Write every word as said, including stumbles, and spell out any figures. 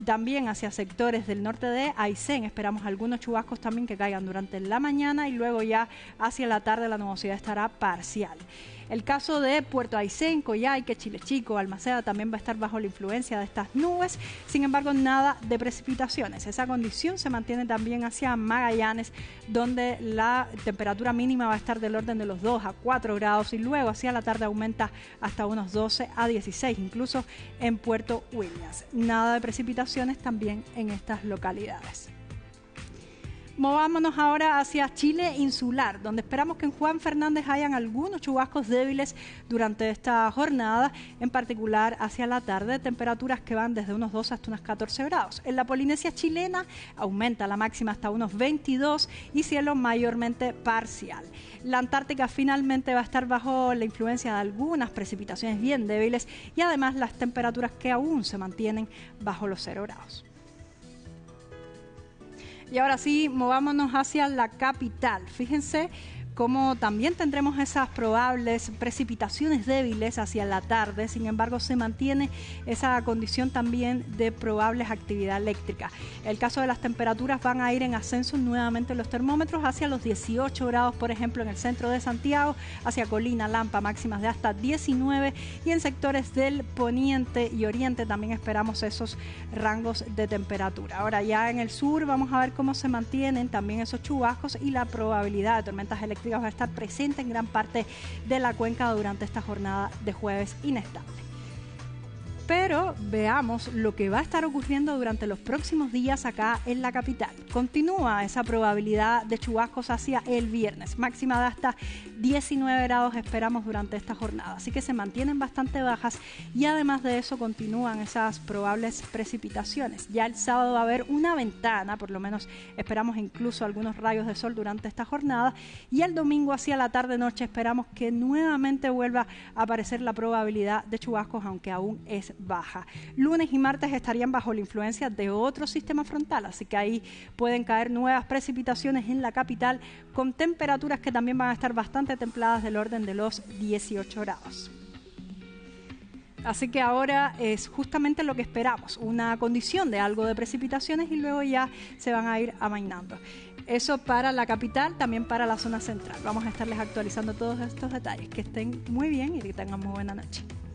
También hacia sectores del norte de Aysén esperamos algunos chubascos también que caigan durante la mañana y luego ya hacia la tarde la nubosidad estará parcial. El caso de Puerto Aysén, Coyhaique, Chile Chico, Balmaceda también va a estar bajo la influencia de estas nubes, sin embargo nada de precipitaciones. Esa condición se mantiene también hacia Magallanes, donde la temperatura mínima va a estar del orden de los dos a cuatro grados y luego hacia la tarde aumenta hasta unos doce a dieciséis, incluso en Puerto Williams. Nada de precipitaciones también en estas localidades. Movámonos ahora hacia Chile insular, donde esperamos que en Juan Fernández hayan algunos chubascos débiles durante esta jornada, en particular hacia la tarde, temperaturas que van desde unos doce hasta unos catorce grados. En la Polinesia chilena aumenta la máxima hasta unos veintidós y cielo mayormente parcial. La Antártica finalmente va a estar bajo la influencia de algunas precipitaciones bien débiles y además las temperaturas que aún se mantienen bajo los cero grados. Y ahora sí, movámonos hacia la capital. Fíjense cómo también tendremos esas probables precipitaciones débiles hacia la tarde, sin embargo se mantiene esa condición también de probables actividad eléctrica. El caso de las temperaturas van a ir en ascenso nuevamente los termómetros hacia los dieciocho grados, por ejemplo en el centro de Santiago, hacia Colina, Lampa, máximas de hasta diecinueve y en sectores del poniente y oriente también esperamos esos rangos de temperatura. Ahora ya en el sur vamos a ver cómo se mantienen también esos chubascos y la probabilidad de tormentas eléctricas va a estar presente en gran parte de la cuenca durante esta jornada de jueves inestable. Pero veamos lo que va a estar ocurriendo durante los próximos días acá en la capital. Continúa esa probabilidad de chubascos hacia el viernes, máxima de hasta diecinueve grados esperamos durante esta jornada, así que se mantienen bastante bajas y además de eso continúan esas probables precipitaciones. Ya el sábado va a haber una ventana, por lo menos esperamos incluso algunos rayos de sol durante esta jornada y el domingo hacia la tarde-noche esperamos que nuevamente vuelva a aparecer la probabilidad de chubascos, aunque aún es baja. Lunes y martes estarían bajo la influencia de otro sistema frontal, así que ahí pueden caer nuevas precipitaciones en la capital con temperaturas que también van a estar bastante templadas del orden de los dieciocho grados. Así que ahora es justamente lo que esperamos, una condición de algo de precipitaciones y luego ya se van a ir amainando. Eso para la capital, también para la zona central. Vamos a estarles actualizando todos estos detalles. Que estén muy bien y que tengan muy buena noche.